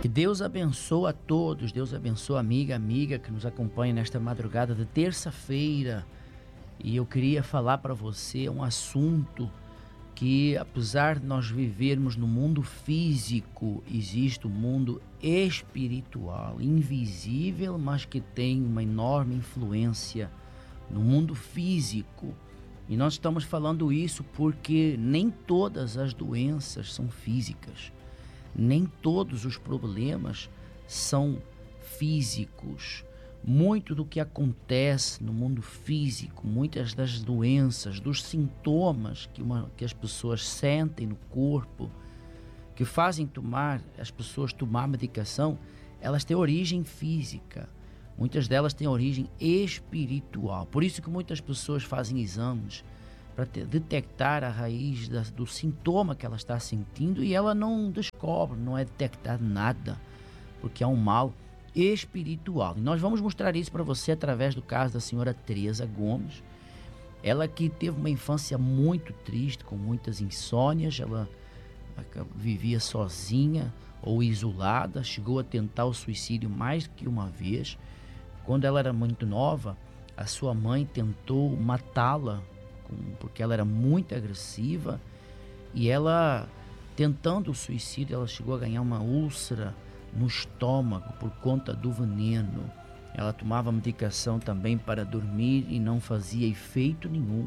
Que Deus abençoe a todos, Deus abençoe a amiga que nos acompanha nesta madrugada de terça-feira. E eu queria falar para você um assunto que, apesar de nós vivermos no mundo físico, existe um mundo espiritual, invisível, mas que tem uma enorme influência no mundo físico. E nós estamos falando isso porque nem todas as doenças são físicas. Nem todos os problemas são físicos. Muito do que acontece no mundo físico, muitas das doenças, dos sintomas que as pessoas sentem no corpo, que fazem as pessoas tomar medicação, elas têm origem física. Muitas delas têm origem espiritual. Por isso que muitas pessoas fazem exames para detectar a raiz do sintoma que ela está sentindo, e ela não descobre, não é detectado nada, porque é um mal espiritual. E nós vamos mostrar isso para você através do caso da senhora Teresa Gomes. Ela que teve uma infância muito triste, com muitas insônias, ela vivia sozinha ou isolada, chegou a tentar o suicídio mais que uma vez. Quando ela era muito nova, a sua mãe tentou matá-la, porque ela era muito agressiva, e ela, tentando o suicídio, ela chegou a ganhar uma úlcera no estômago por conta do veneno. Ela tomava medicação também para dormir e não fazia efeito nenhum.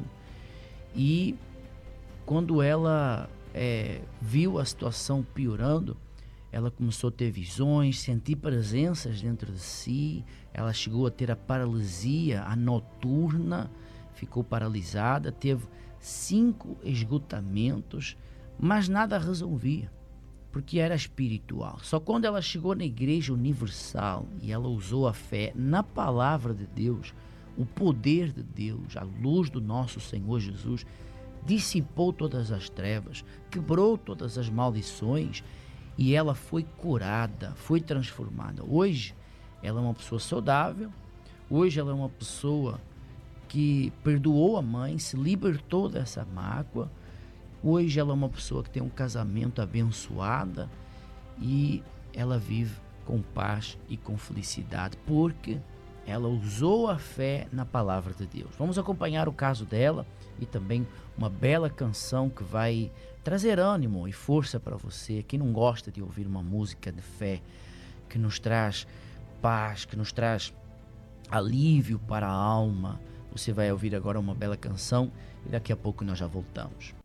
E quando ela viu a situação piorando, ela começou a ter visões, sentir presenças dentro de si. Ela chegou a ter a paralisia noturna, ficou paralisada, teve 5 esgotamentos, mas nada resolvia, porque era espiritual. Só quando ela chegou na Igreja Universal e ela usou a fé na palavra de Deus, o poder de Deus, a luz do nosso Senhor Jesus, dissipou todas as trevas, quebrou todas as maldições, e ela foi curada, foi transformada. Hoje ela é uma pessoa saudável, hoje ela é uma pessoa que perdoou a mãe, se libertou dessa mágoa. Hoje ela é uma pessoa que tem um casamento abençoado e ela vive com paz e com felicidade, porque ela usou a fé na palavra de Deus. Vamos acompanhar o caso dela e também uma bela canção que vai trazer ânimo e força para você que não gosta de ouvir uma música de fé, que nos traz paz, que nos traz alívio para a alma. Você vai ouvir agora uma bela canção e daqui a pouco nós já voltamos.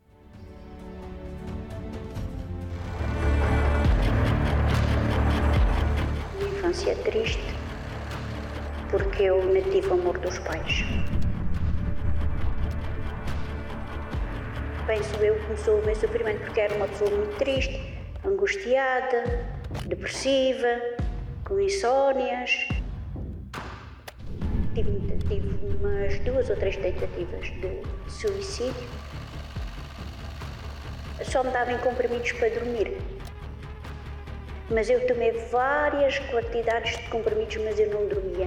Minha infância é triste porque eu não tive o amor dos pais. Penso eu que começou o meu sofrimento porque era uma pessoa muito triste, angustiada, depressiva, com insónias. Tive umas 2 ou 3 tentativas de suicídio. Só me davam comprimidos para dormir. Mas eu tomei várias quantidades de comprimidos, mas eu não dormia.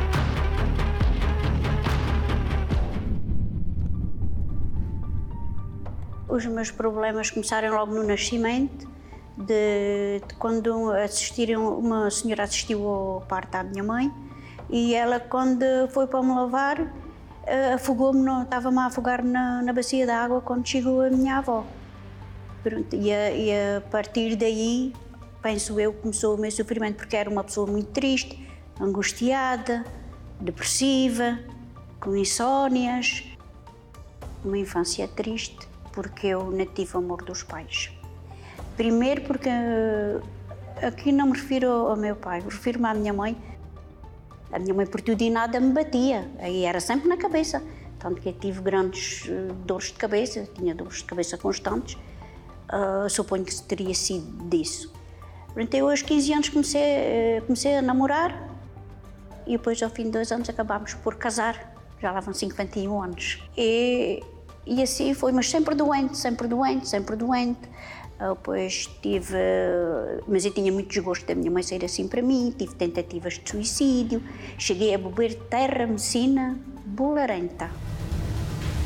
Os meus problemas começaram logo no nascimento, de quando uma senhora assistiu ao parto à minha mãe, e ela, quando foi para me lavar, afogou-me, estava-me a afogar na bacia de água quando chegou a minha avó. Pronto, e a partir daí, penso eu, começou o meu sofrimento, porque era uma pessoa muito triste, angustiada, depressiva, com insónias. Uma infância triste, porque eu não tive amor dos pais. Primeiro porque, aqui não me refiro ao meu pai, refiro-me à minha mãe. A minha mãe por tudo e nada me batia, aí era sempre na cabeça, tanto que eu tive grandes dores de cabeça, tinha dores de cabeça constantes, suponho que teria sido disso. Então eu aos 15 anos comecei a namorar e depois ao fim de 2 anos acabámos por casar, já lá vão 51 anos. E assim foi, mas sempre doente. Depois mas eu tinha muito desgosto da minha mãe sair assim para mim, tive tentativas de suicídio, cheguei a beber terramecina bularenta.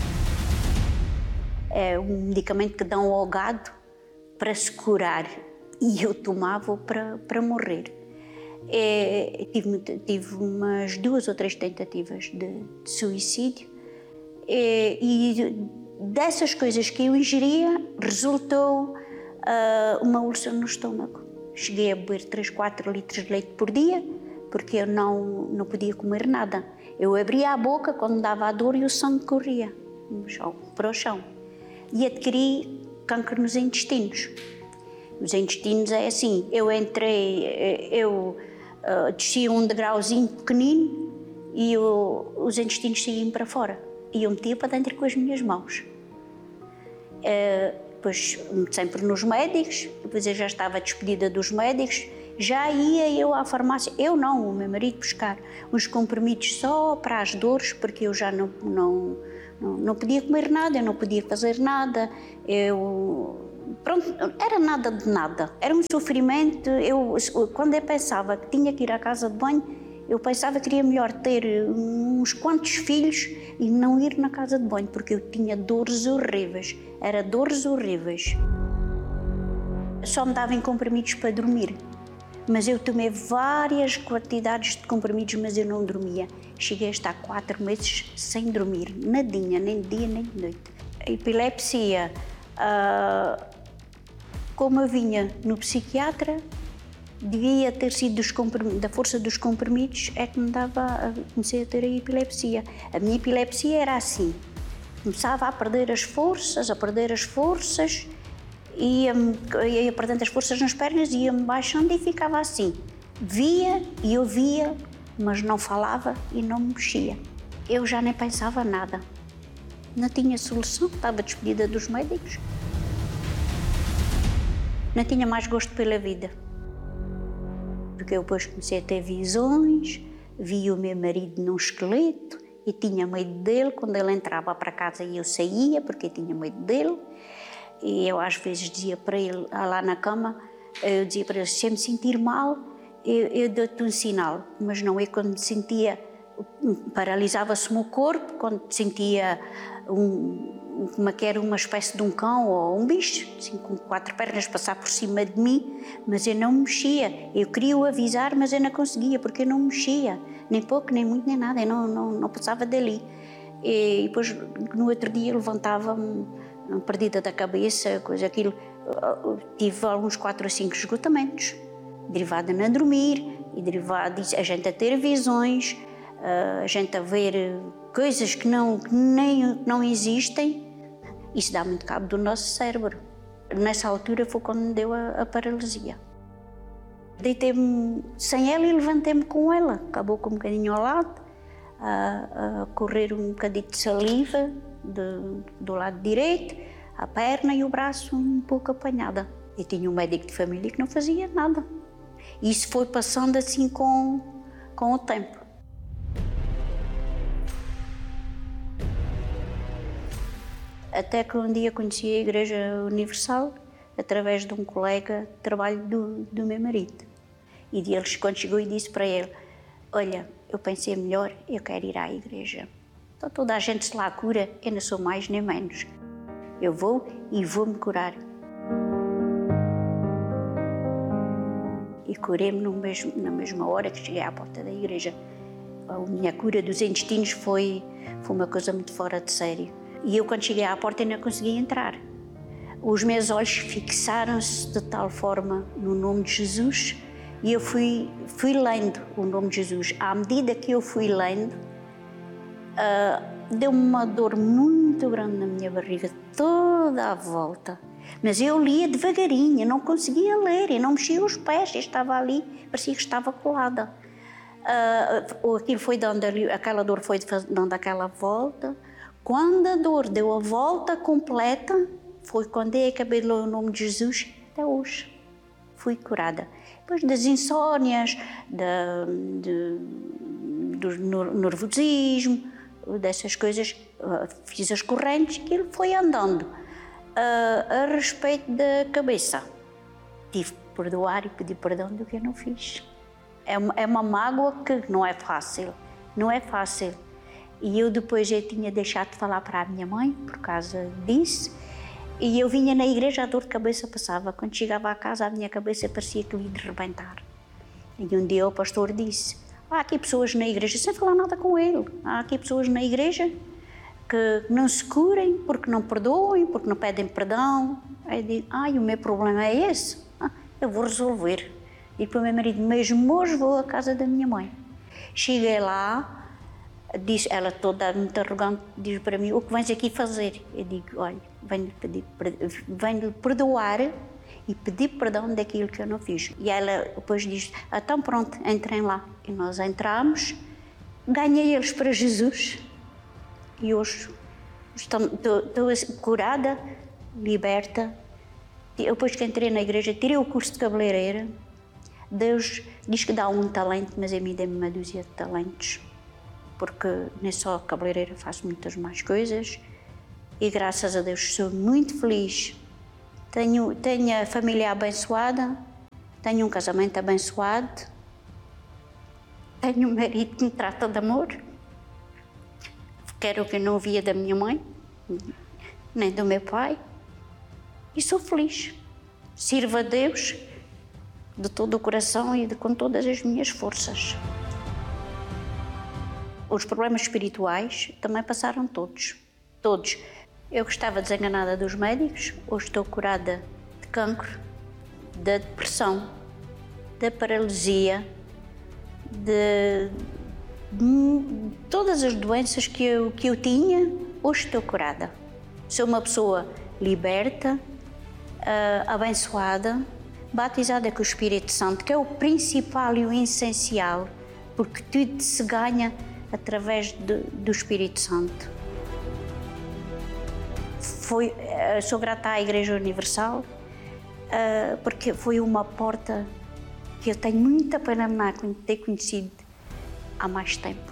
É um medicamento que dão ao gado para se curar. e eu tomava para morrer. Tive umas 2 ou 3 tentativas de suicídio e dessas coisas que eu ingeria resultou uma úlcera no estômago. Cheguei a beber 3, 4 litros de leite por dia porque eu não podia comer nada. Eu abria a boca quando dava a dor e o sangue corria para o chão. E adquiri câncer nos intestinos. Os intestinos é assim, eu descia um degrauzinho pequenino e os intestinos saíam para fora. E eu metia para dentro com as minhas mãos. Depois, sempre nos médicos, depois eu já estava despedida dos médicos, já ia eu à farmácia, eu não, o meu marido, buscar uns comprimidos só para as dores, porque eu já não podia comer nada, eu não podia fazer nada, pronto, era nada de nada, era um sofrimento. Quando eu pensava que tinha que ir à casa de banho, eu pensava que seria melhor ter uns quantos filhos e não ir na casa de banho, porque eu tinha dores horríveis, dores horríveis. Só me davam comprimidos para dormir, mas eu tomei várias quantidades de comprimidos, mas eu não dormia. Cheguei a estar 4 meses sem dormir, nadinha, nem de dia nem de noite. A epilepsia, como eu vinha no psiquiatra, devia ter sido da força dos comprimidos é que comecei a ter a epilepsia. A minha epilepsia era assim, começava a perder as forças, ia perdendo as forças nas pernas, ia-me baixando e ficava assim. Via e ouvia, mas não falava e não me mexia. Eu já nem pensava nada. Não tinha solução, estava despedida dos médicos. Não tinha mais gosto pela vida. Porque eu depois comecei a ter visões, via o meu marido num esqueleto e tinha medo dele. Quando ele entrava para casa eu saía porque eu tinha medo dele. E eu às vezes dizia para ele, lá na cama, eu dizia para ele, se eu me sentir mal, eu dou-te um sinal. Mas não é quando sentia, paralisava-se o meu corpo, quando sentia como que era uma espécie de um cão ou um bicho, assim, com 4 pernas, passar por cima de mim, mas eu não me mexia. Eu queria o avisar, mas eu não conseguia, porque eu não me mexia, nem pouco, nem muito, nem nada, eu não passava dali. E depois, no outro dia, levantava-me perdida da cabeça, aquilo. Tive alguns 4 ou 5 esgotamentos, derivado a não dormir, e derivado a gente a ter visões, a gente a ver coisas que não existem. Isso dá muito cabo do nosso cérebro. Nessa altura foi quando me deu a paralisia. Deitei-me sem ela e levantei-me com ela. Acabou com um bocadinho ao lado, a correr um bocadinho de saliva do lado direito, a perna e o braço um pouco apanhada. Eu tinha um médico de família que não fazia nada. Isso foi passando assim com o tempo. Até que um dia conheci a Igreja Universal através de um colega de trabalho do meu marido. E eles, quando chegou, e disse para ele: olha, eu pensei melhor, eu quero ir à igreja. Então toda a gente se lá cura, eu não sou mais nem menos. Eu vou e vou-me curar. E curei-me na mesma hora que cheguei à porta da igreja. A minha cura dos intestinos foi uma coisa muito fora de sério. E eu, quando cheguei à porta, ainda consegui entrar. Os meus olhos fixaram-se de tal forma no nome de Jesus e eu fui lendo o nome de Jesus. À medida que eu fui lendo, deu-me uma dor muito grande na minha barriga, toda à volta. Mas eu lia devagarinho, não conseguia ler, eu não mexia os pés, eu estava ali, parecia que estava colada. Aquela dor foi dando aquela volta. Quando a dor deu a volta completa, foi quando eu acabei de ler o nome de Jesus, até hoje. Fui curada. Depois das insónias, do nervosismo, dessas coisas, fiz as correntes, aquilo foi andando. A respeito da cabeça, tive que perdoar e pedir perdão do que eu não fiz. É uma mágoa que não é fácil, não é fácil. E eu depois tinha deixado de falar para a minha mãe por causa disso E eu vinha na igreja, a dor de cabeça passava. Quando chegava à casa, a minha cabeça parecia que ia de rebentar. E um dia o pastor disse, há aqui pessoas na igreja, sem falar nada com ele, há aqui pessoas na igreja que não se curem, porque não perdoem, porque não pedem perdão. Aí eu digo, o meu problema é esse? Eu vou resolver. E para o meu marido, mesmo hoje vou à casa da minha mãe. Cheguei lá, disse, ela toda muito arrogante, diz para mim, o que vens aqui fazer? Eu digo, olha, venho perdoar e pedir perdão daquilo que eu não fiz. E ela depois diz, então pronto, entrem lá. E nós entramos, ganhei eles para Jesus e hoje estou curada, liberta. Depois que entrei na igreja, tirei o curso de cabeleireira. Deus diz que dá um talento, mas a mim deu-me uma dúzia de talentos, porque nem só cabeleireira, faço muitas mais coisas e graças a Deus sou muito feliz. Tenho a família abençoada, tenho um casamento abençoado, tenho um marido que me trata de amor, quero que eu não via da minha mãe, nem do meu pai, e sou feliz. Sirvo a Deus de todo o coração e com todas as minhas forças. Os problemas espirituais também passaram todos. Eu estava desenganada dos médicos, hoje estou curada de cancro, da depressão, da paralisia, de todas as doenças que eu tinha, hoje estou curada. Sou uma pessoa liberta, abençoada, batizada com o Espírito Santo, que é o principal e o essencial, porque tudo se ganha através do Espírito Santo. Sou grata à Igreja Universal, porque foi uma porta que eu tenho muita pena de ter conhecido há mais tempo.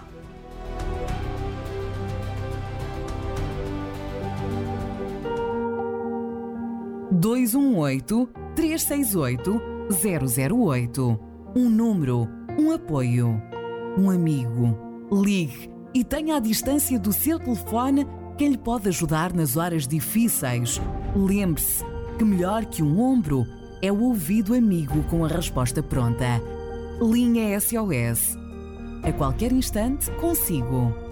(218-368-008) Um número, um apoio, um amigo. Ligue e tenha à distância do seu telefone quem lhe pode ajudar nas horas difíceis. Lembre-se que melhor que um ombro é o ouvido amigo com a resposta pronta. Linha SOS. A qualquer instante, consigo.